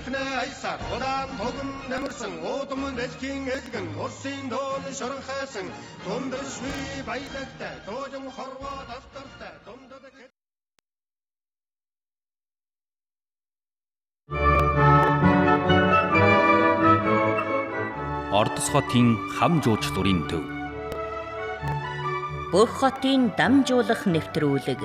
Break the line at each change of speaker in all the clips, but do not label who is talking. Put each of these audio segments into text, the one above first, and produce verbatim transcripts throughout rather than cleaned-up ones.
Эрхнэ айсаар удаан тогон намарсан уудам дэлхийн элгэн Урсын доон шоронхайсан тундрш би баялагтай доожин хорвоо давтартай дундад
Ордос хотын хам жуучлалын төв.
Бүх хотын дамжуулах нэвтрүүлэг.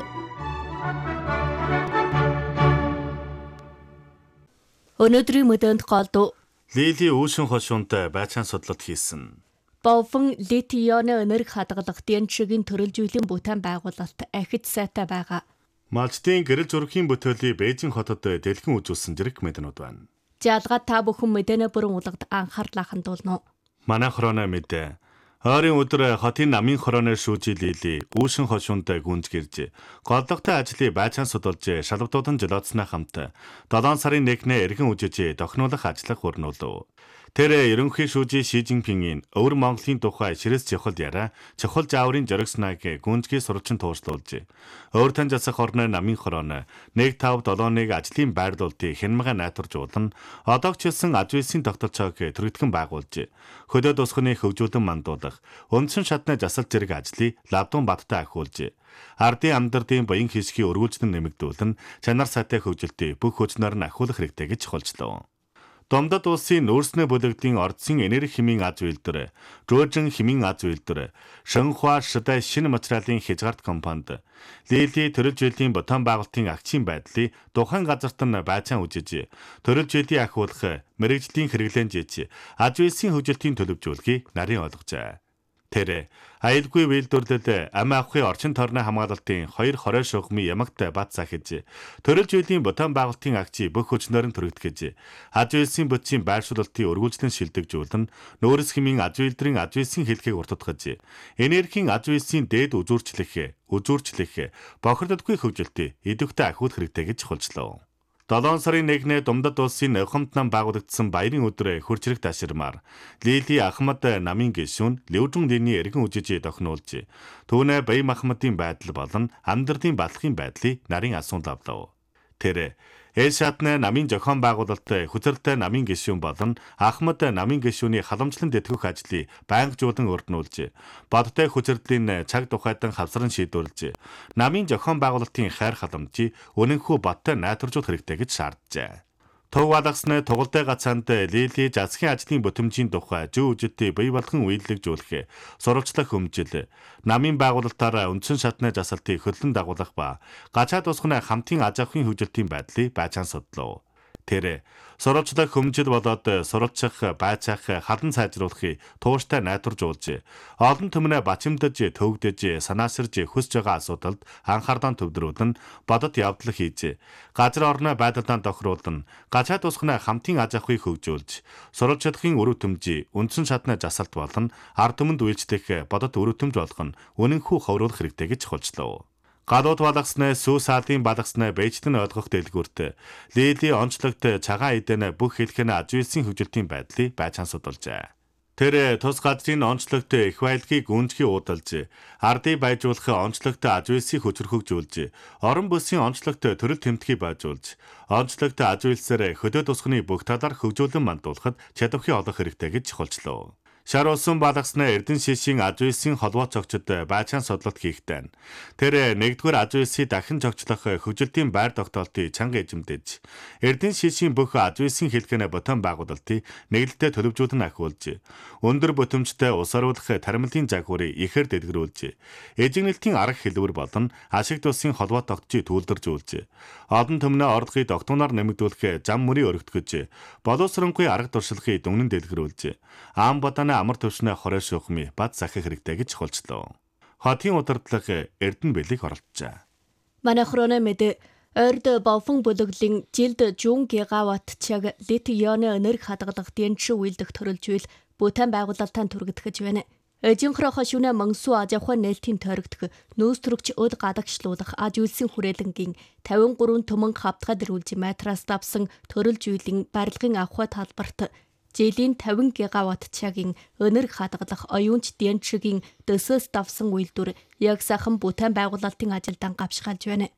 Өнөөдрийн мэдээнд голдуу
Лили үүшин хошуунтай байцаан судлалт хийсэн.
Бовон литионы энерги хадгалах дэнчигийн төрөлжүүлэн бүтээн байгуулалт ахиж сайтай байгаа.
Малчдын гэрэл зургийн бүтээлийг Бээжин хотод дэлгэн үзүүлсэн зэрэг мэдэнүүд байна.
Жалгаад та бүхэн мэдэнэ бүрэн улгад анхаарлаа хандуулно.
Манай хорооны мэдээ. Ойрын өдөр хотын намын хорооны шүүжи Лили үүшин хошуунтай гүнж гэрж голдогтой ажлыг байцаан судалж шалгадуудан жолоодсны хамт долоон сарын нэгнээ эргэн үжиж тохинуулах ажиллах өрнүүлв. Тэр ерөнхий шүүжи Ши Жинпингийн өвөр Монголын тухай ширэс чухал яриа чухал зааврын жоригснаг гүнжгийн сурвалжин тууршлуулж өөр тань засах орны намын хорооны нэг тав долооныг ажлын байрлуулалтыг хянамга найтуржуулан одоогчлсан аж үйлсийн тогтолцоог төрөгдгөн байгуулж хөдөө тусганы хөгжүүлэн мандуулах үндсэн шатны засал зэрэг ажлыг Лавдун Баттай ахиулж ардын амьдралын баян хэсгийн өргүүлжнэн нэмэгдүүлэн чанар сайтай хөгжилтийг бүх хүчнээр нь ахиулах хэрэгтэй гэж холжлоо. Домдод улсын нүүрснэ бүлэгдлийн ордсын энерги хэмийн аз үйлдвэр, Жуужин хэмийн аз үйлдвэр, Шанхуа Шидай шинэ материалын хязгаарт компанид Лили төрөлжүүллийн ботон байгуулалтын акцийн байдлыг тухайн газарт нь байцаан үжиж, төрөлжүүлийг ахиулах мэрэгжлийн хэрэглэн жийж, аз үйлсийн хөгжилтийн төлөвжүүлгийг нарийн ойлгожээ. Тэр аюулгүй үйлдвэрлэл ам авахын орчин тойрны хамгаалалтын хоёр хорой шугамын ямагт бат захиж төрөлжүүллийн ботон байгуулалтын акцийг бүх хүчнээр нь төрөгдгөж аж үйлсийн бүтцийн байршуулалтын өргүүлжлэн шилдэгжүүлэн нөөрэс хэмийн аж үйлдвэрийн аж үйлсийн хэлхийг уртдгаж энергийн аж үйлсийн дээд үзүүрчлэх үзүүрчлэх бохирдодгүй хөгжилтийг идэвхтэй ахиулах хэрэгтэй гэж холжлоо. долоон сарын нэгнээ Думдад улсын Нохомт нам байгуулагдсан баярын өдөр хурцрэг таширмаар Лили Ахмад намын гишүүн Левжун Линий эргэн үжиж тохинуулж түүнээ Баян Махмадын байдал болон амьдралын батлахын байдлыг нарийн асуун авлаа. Тэр Эшатны намын зохион байгуулалттай хүчиртэй намын гишүүн болон Ахмад намын гишүүний халамжлан тэтгэх ажлыг байнгажуулан өрднүүлж, бодтой хүчирдлийн цаг тухайтан хавсран шийдвэрлэж, намын зохион байгуулалтын хайр халамжийг үнэнхүү бодтой найдваржуулах хэрэгтэй гэж шаарджээ. Төв алгасны тугалтай гацаанд Лили засгийн ажлын бүтэмжийн тухай зөв үжилтийг бий болгон үйлдвэрлэж, сурвалжлах хэмжил, намын байгуулалтаараа үндсэн шатны засалтыг хөдлөн дагуулах ба гачаад усганы хамтын аж ахуйн хөгжилтийн байдлыг байцаан судлав. Тэр сурвалжлах хэмжил болоод сурвалжих, байцаах, халан сайжруулахыг тууштай найдваржуулж, олон түмнээ бачимдаж, төвөгдөж, санаасирж хүсэж байгаа асуудалд анхаарлаа төвлөрүүлэн бодит явдал хийж, газар орны байдалд тохируулан, гачаад усганы хамтын аж ахуйг хөгжүүлж, сурвалжлахын үр дүнжийг үндсэн шатны засалт болон ард түмэнд үйлчлэх бодит үр дүнж болгон үнэнхүү ховруулах хэрэгтэй гэж холжлоо. Гадууд балгасны сүү саадын балгасны Бээжтэн ойлгох дэлгүүрт Лили онцлогт цагаан эдэн бүх хэлхэн аж үйлсийн хөгжилтийн байдлыг байцаан судалжээ. Тэр тус газрын онцлогт их байлгийг гүнзгий уудалж, ардыг байжуулах онцлогт аж үйлсийг хүчрхэгжүүлж, орон бүсийн онцлогт төрөл тэмдгийг байжуулж, онцлогт аж үйлсээр хөдөө тусганы бүх талаар хөгжүүлэн мандуулахад чадварыг олох хэрэгтэй гэж холжлоо. Шар улсын балгасны Эрдэнэ шишийн аж үйлсийн холбоо цогцод байцаан судлалт хийхдээ тэр нэгдүгээр аж үйлсийг дахин цогцлох хөгжилтийн байр тогтоолтыг чанга эзэмдэж Эрдэнэ шишийн бүх аж үйлсийн хэлхэнэ ботон байгуулалтыг нэглэлтэд төлөвжүүлэн ахиулж өндөр бүтэмжтэй ус оруулах таримлын загварыг ихээр дэлгэрүүлж эжигнэлтийн арга хэлбэр болон ашигт улсын холбоо тогтцыг түүлдэржүүлж олон түмнээ ордгыг тогтооноор нэмэгдүүлэх зам мөрийг өргөтгөж боловсронгүй арга туршлагыг дүнэн дэлгэрүүлж аам боданы амар төвшнээ хорой шугамыг бат захих хэрэгтэй гэж холжлоо. Хотын удирдлага Эрдэнэ бэлэг оролцжээ.
Манай хорооны мэдээ Орд Бовон бүлэглийн жилд Жун гигаватт чаг литионы энерги хадгалах дэнчи үйлдэх төрөлжүүл бүтээн байгуулалтаа түргэгдэж байна. Эжинхроо хошууны мангсуу аж ахуйн нээлтийн тойрогдох нөөц төрөгч өд гадагшлуулах аж үйлсийн хүрээлэнгийн тавин гурван төмөн хавтгад ирүүлж материалс давсан төрөлжүүлийн барилгын авахуй талбарт жилийн тавин гигаватт цагийн энерги хадгалах оюунч дэнчигийн дөсөөс давсан үйлдвэр яг сайхан бүтээн байгуулалтын ажилдаа гавшгаалж байна.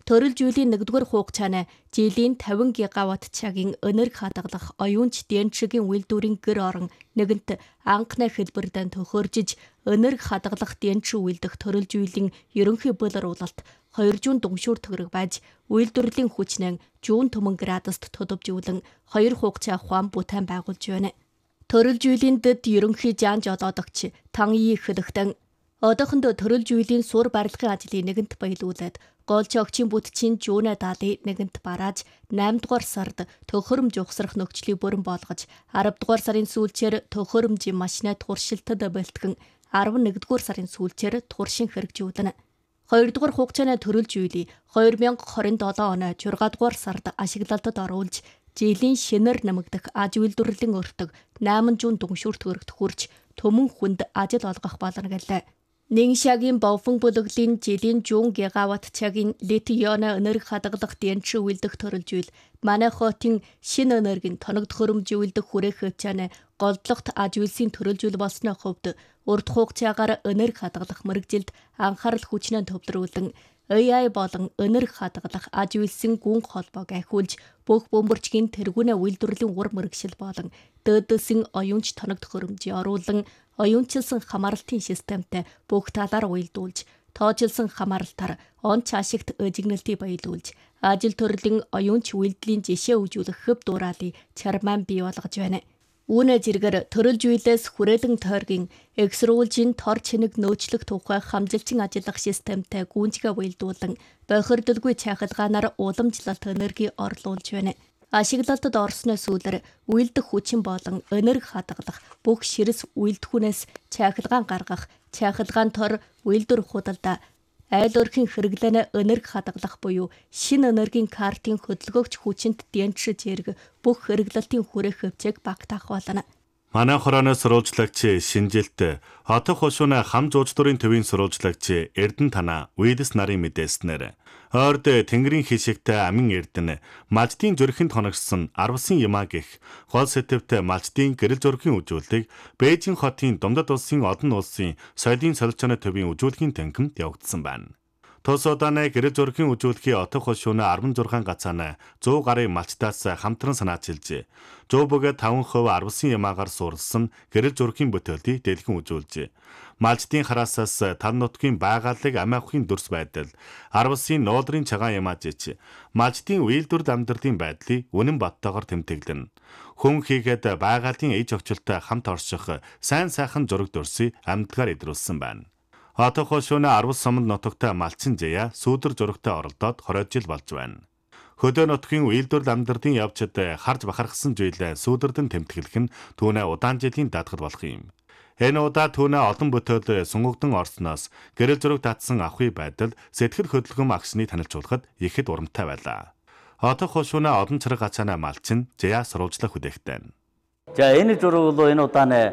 Төрөл жилийн нэгдүгээр хугацааны жилийн тавин гигаватт цагийн энерги хадгалах оюунч Дэнчигийн үйлдвэрийн гэр орон нэгэнт анхны хэлбэрдэн төхөөржиж энерги хадгалах Дэнчи үйлдэх төрөл жилийн ерөнхий болор уулалт хоёр зуун дугшуур төгрөг байж үйлдвэрлэлийн хүчнэн зуун төмөн градуст төдөвжүүлэн хоёр хугацаа ухаан бүтээн байгуулж байна. Төрөл жилийн дэд ерөнхий жанж одоодогч Тан И Хэлэхтэн одоохонд төрөл жилийн сур барилгын ажлыг нэгэнт баялуулад голч огчийн бүтчийн жүүнэ даалыг нэгэнт барааж наймд дугаар сард төхөөрөмж ухсрах нөхцөлийг бүрэн болгож арав дугаар сарын сүүлчээр төхөөрөмжийн машинаа туршилтад бэлтгэн арван нэгдүгээр сарын сүүлчээр туршин хэрэгжүүлнэ. хоёр дугаар хугацааны төрөл жилийн хоёр мянга хорин долоо оны зургаадугаар дугаар сард ашиглалтад оруулж жилийн шинээр нэмэгдэх аж үйлдвэрлэлийн өртөг найман зуун дугшуур төгрөгт хүрч төмөн хүнд ажил олгох болно гэлээ. Нингшагийн Баофэн бүлэглийн жилийн зуун гигаватт цагийн литий-ионы энерги хадгалах Дэнчи үйлдэх төрөл жил манай хотын шинэ энергийн тоног төхөөрөмж үйлдэх хүрээх хэмжээний голдлогт аж үйлсийн төрөл жил болсны хувьд урт хугацаагаар энерги хадгалах мэрэгжилд анхаарал хүчнээ төвлөрүүлэн А I болон энерги хадгалах аж үйлсийн гүн холбоог ахиулж бүх бөмбөрчгийн тэргүүнээ үйлдвэрлэлийн ур мэрэгшил болон дээдсэн оюунч тоног төхөөрөмжийг оруулан оюунчилсан хамааралтын системтэй бүх талаар уялдуулж, тоочилсон хамааралтаар он цаашигт ажигналтыг баялуулж, ажил төрлийн оюунч үйлдэлийн жишээ үзүүлэх хөв дуурайлыг чармаан бий болгож байна. Үүнээ зэргээр төрөл жилээс хүрээлэн тойргийн эксрүүлжийн тор чинэг нөөцлөх тухай хамжилчин ажиллах системтэй гүнзгий уялдуулан бохирдолгүй цахилгаанаар уламжлалт энерги орлуулж байна. Ашиглалтад орсны сүүлээр үйлдэх хүчин болон энерги хадгалах бүх ширс үйлдэхүүнээс цахилгаан гаргах, цахилгаан тор үйлдвэр худалдаа, айл өрхийн хэрэглэнэ энерги хадгалах буюу шинэ энергийн картын хөдөлгөөгч хүчинд Дэнчи зэрэг бүх хэрэглэлтийн хүрээх хэмжээг багтаах болно.
Манай хорооны сурвалжлагч шинжилт хотын хошууны хам жуулчдын төвийн сурвалжлагч Эрдэнэ Танаа Уилс нарын мэдээснээр ойрд тэнгэрийн хишигтэй амин Эрдэнэ малчдын зүрхэнд хоногсон арвсын ямаа гих гол сэтвтэй малчдын гэрэл зургийн үзүүлэлтийг Бээжин хотын Думдад улсын олон улсын соёлын солилцооны төвийн үзүүлгийн танхимд явагдсан байна. Тус удааны гэрэл зургийн үзүүлэлтийн отох хошууны арван зургаан гацааны зуун гарын малчтаас хамтран санаачилж, зуун бүгэ таван хувь арвсан ямаагаар суурилсан гэрэл зургийн бүтээлийг дэлгэн үзүүлж, малчдын хараасаас тал нутгийн байгаалыг амиахын дүрс байдал, арвсын нуулрын цагаан ямаажич, малчдын үйлдвэрд амьдралын байдлыг үнэн боттойгоор тэмдэглэн, хүн хийгээд байгаалын ээж огчлолтой хамт орших сайн сайхан зураг дүрсийг амьдгаар илрүүлсэн байна. Хотын хошууны арвал суманд нутагтай малчин Жая сүүдэр зурагтай оролдоод хорой жил болж байна. Хөдөө нутгийн үйлдвэрлэл амьдралын явцад харж бахархсан зүйлээ сүүдэрдэн тэмдэглэх нь түүнээ удаан жилийн даатгал болох юм. Энэ удаа түүнээ олон бүтээлд сунгагдан орсноос гэрэл зураг татсан авахын байдал сэтгэл хөдлөм агшны танилцуулахад ихэд урамтай байлаа. Хотын хошууны олон цараг гацааны малчин Жая сурвалжлах хүлээгтэй.
За энэ зураг бол энэ удааны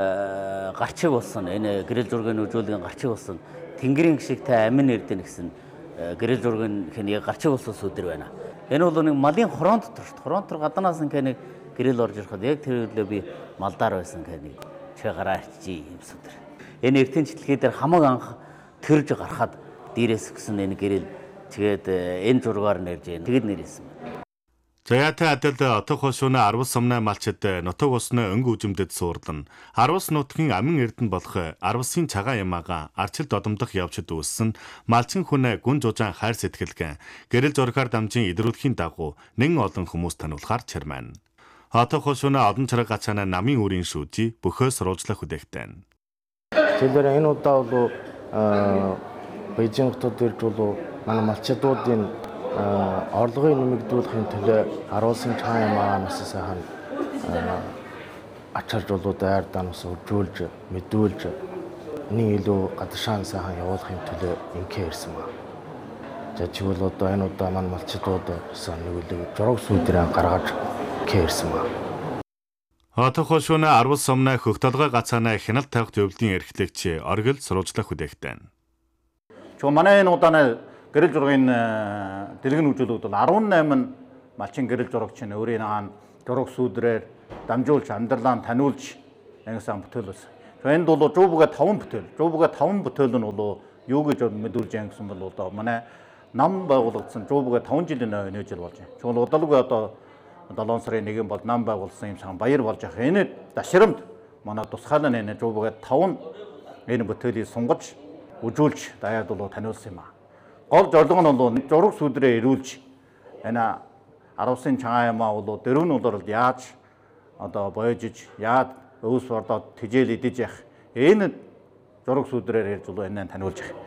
гарчиг болсон энэ гэрэл зургийн үзүүлгийн гарчиг болсон тэнгэрийн гişгтэй амин Эрдэнэ гэсэн гэрэл зургийн хин яг гарчиг болсон сүдэр байна. Энэ бол нэг малын хорон дотор шүү дээ. Хорон дотор гадаанаас нэг гэрэл орж ирэх яг тэр үлээ би малдаар байсан гэхний чи гараач юм сүдэр. Энэ эртний читлэгээ дээр хамаг анх тэрж гарахад дээрээс гисэн энэ гэрэл тэгээд энэ зургаар нэрж байна. Тэгэд нэрсэн байна.
Заяатай адил отох хошууны арвал сумны малчид нутаг усны өнгө үзэмдэд суурлан арвалс нутгийн амин Эрдэнэ болох арвалсын цагаан ямаага арчил додомдох явцад үүссэн малчин хүнээ гүн жужаан хайр сэтгэлгэн гэрэл зургаар дамжин илрүүлэхийн дагуу нэн олон хүмүүс таниулахаар чармаана. Хотын хошууны олон цараг гацааны намын үрийн шүүжи бөхөө сурвалжлах хүлээгтэй.
Тэгэхээр энэ удаа бол Бээжин хотод ирж бол манай малчидуудын орлогыг нэмэгдүүлэхийн төлөө аруулсан цагаан ямаа нас сайхан ачаалж болоо дайр данаас үржүүлж мэдүүлж нэг илүү гадшаан сайхан явуулахын төлөө инкэ ирсэн ба. За чигвэл одоо энэ удаа маань малчдууд сан нэг илүү зураг сүдрээ гаргаж кэрсэн ба.
Хотын хошууны арвал сумны хөх толгой гацааны хяналт тавих төвлөлийн эрхлэгч оргил сурвалжлах хүлээгтэй.
Чөө манай энэ удааны гэрэл зургийн дэлгэн үзүүлэлт бол арван найман малчин гэрэл зурагч нь өөрийн хаан зураг сүдрээр дамжуулж амьдралаа таниулж ангисан бүтээл байсан. Энд бол жуубга таван бүтээл. Жуубга таван бүтээл нь бол юу гэж мэдүүлж ангисан бол одоо манай нам байгуулагдсан жуубгээ таван жилийн өмнө жил болж байна. Чуул удалгүй одоо долоон сарын нэгэн бол нам байгуулсан юм сан баяр болж байгаа. Энэ дашрамд манай тусгаалan энэ жуубгээ таван энэ бүтээлийг сунгаж үжүүлж даяад бол таниулсан юм аа. Гол зорилго нь бол зураг сүдрээ ирүүлж энэ аравсын чангаямаа бол дөрвөн улиралд яаж одоо боёжиж яад өвс ордоод тижэл идэж явах энэ зураг сүдрээр ярьж бол энэ таниулж байгаа.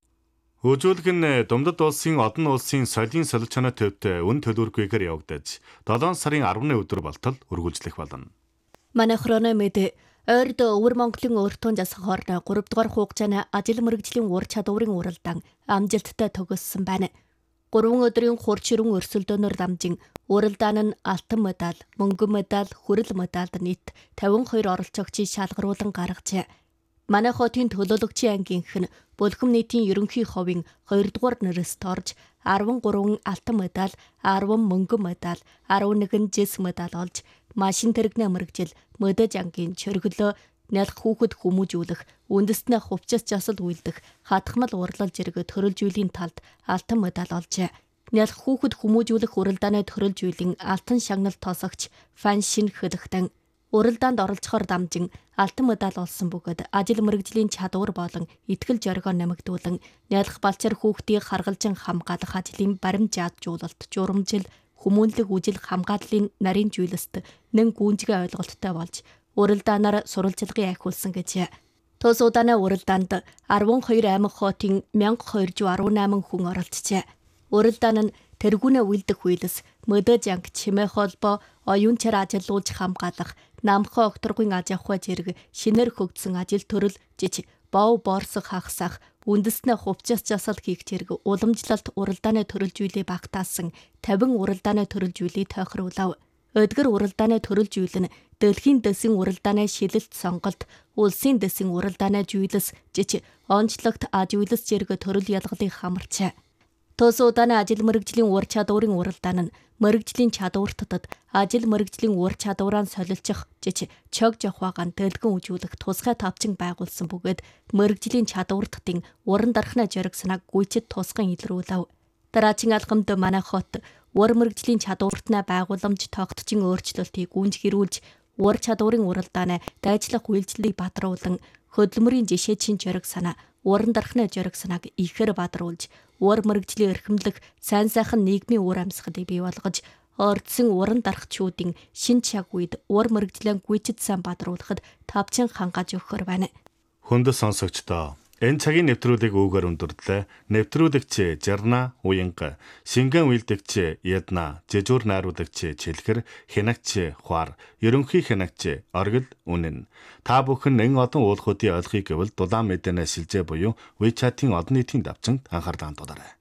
Үзүүлэг нь Думдад улсын одон улсын соёлын солилцооны төвд үн төлөвлөгөөр явагдаж долоон сарын арваны өдөр болтол үргэлжлэх болно.
Манай хроно мэд ойрд өвөр Монголын өөртөө засах хорно гурав дугаар хугацааны ажил мэргэжлийн ур чадварын уралдаан амжилттай төгссөн байна. гурван өдрийн хурц ширүүн өрсөлдөөнөөр дамжин уралдаан нь алтан медаль, мөнгөн медаль, хүрэл медальд нийт тавин хоёр оролцогчийг шалгаруулан гаргажээ. Манай хотын төлөөлөгчийн ангийнх нь Булхам нийтийн ерөнхий ховын хоёрдугаар нэрэст орж арван гурван алтан медаль, арван мөнгөн медаль, арван нэгэн жис медаль олж машин тэрэгнээ мэрэгжил мөдөж ангийн чөргөлөө нялх хүүхэд хүмүүжүүлэх, үндэснээ хувцас жасал үйлдэх, хатгамал урлал зэрэг төрөлжүүллийн талд алтан медаль олжээ. Нялх хүүхэд хүмүүжүүлэх уралдааны төрөлжүүлийн алтан шагнал тосогч Фан Шин Хэлэхтэн уралдаанд оролцохоор дамжин алтан медаль олсон бөгөөд ажил мэргэжлийн чадвар болон итгэл зоригоо нэмэгдүүлэн нялх балчаар хүүхдийг харгалзан хамгаалах ажлын баримжаажуулалт, журамжил, хүмүүнлэг үжил хамгааллын нарийн зүйлэст нэн гүнжгээ ойлголттой болж уралдаанаар сурвалжлагыг ахиулсан гэжээ. Тус удааны уралдаанд арван хоёр аймаг хотын мянга хоёр жүз арван наман хүн оролцжээ. Уралдаан нь тэргүүнээ үйлдэх үйлс, мөдөж анги, чимээ холбоо, оюунчаар ажиллуулж хамгаалах, намхаа окторгын аж ахуй зэрэг шинээр хөгжсөн ажил төрөл жиж бов борсох хагасах, үндэснээ хувцас жасал хийх зэрэг уламжлалт уралдааны төрөлжүүлээ багтаасан тавин уралдааны төрөлжүүлээ тохируулав. Өдгөр уралдааны төрөлжүүл нь дэлхийн дэсийн уралдааны шилэлт сонголт, улсын дэсийн уралдааны жүүлс жиж онцлогт аж үйлс зэрэг төрөл ялгалыг хамарчээ. Тус удааны ажил мэргэжлийн ур чадварын уралдаан нь мэргэжлийн чадвартад ажил мэргэжлийн ур чадвараа солилцох жиж чог жохвагаан дэлгэн үжүүлэх тусгай тавчин байгуулсан бөгөөд мэргэжлийн чадвартын уран дархнаа зориг санааг гүйцэд тусган илрүүлв. Дараагийн алхамд манай хот ур мэргэжлийн чадвартнаа байгууламж тогтчин өөрчлөлтийг гүнзгийрүүлж ур чадварын уралдаанаа дайчлах үйлчлэлийг бадруулан хөдөлмөрийн жишээчин зориг санаа уран дархнаа зориг санааг ихээр бадруулж ур мэргэжлийн эрхэмлэх сайн сайхан нийгмийн үр амьсгалыг бий болгож ордсон уран дархчүүдийн шин чаг үед ур мэргэжлийн гүйцэд сайн бадруулахад тавчин хангааж өгөхөр байна.
Хүндэт сонсогчдоо энэ цагийн нэвтрүүлгийг үүгээр өндөрлөө. Нэвтрүүлэгч Жарна Уянга, шингэн үйлдэгч Ядна, жижүүр найруулагч Чилхэр, хянагч Хуар, ерөнхий хянагч Оргил Үнэн. Та бүхэн нэн одон уулахуудын ойлгохыг гэвэл дулаан мэдэнэ шилжээ буюу WeChat-ийн одон нийтийн давчинд анхаарлаа хандуулаарай.